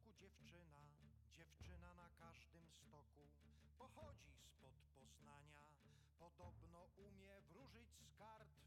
stoku dziewczyna, dziewczyna na każdym stoku. Pochodzi spod Poznania, podobno umie wróżyć z kart